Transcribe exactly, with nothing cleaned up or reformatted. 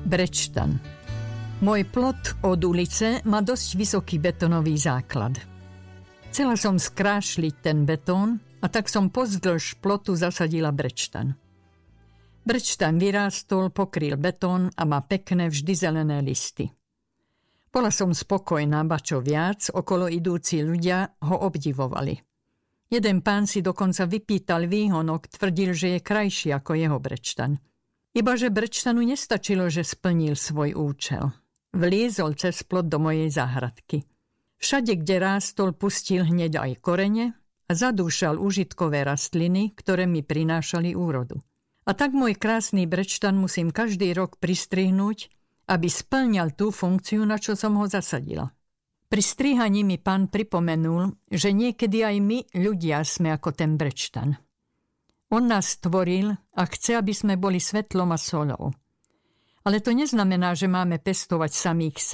Brečtan. Môj plot od ulice má dosť vysoký betónový základ. Chcela som skrášliť ten betón a tak som pozdĺž plotu zasadila brečtan. Brečtan vyrástol, pokryl betón a má pekné vždy zelené listy. Bola som spokojná, ba čo viac, okolo idúci ľudia ho obdivovali. Jeden pán si dokonca vypýtal výhonok, tvrdil, že je krajší ako jeho brečtan. Ibaže brečtanu nestačilo, že splnil svoj účel. Vliezol cez plot do mojej záhradky. Všade, kde rástol, pustil hneď aj korene a zadúšal užitkové rastliny, ktoré mi prinášali úrodu. A tak môj krásny brečtan musím každý rok pristrihnúť, aby splňal tú funkciu, na čo som ho zasadila. Pri strihaní mi pán pripomenul, že niekedy aj my, ľudia, sme ako ten brečtan. On nás stvoril a chce, aby sme boli svetlom a solou. Ale to neznamená, že máme pestovať samých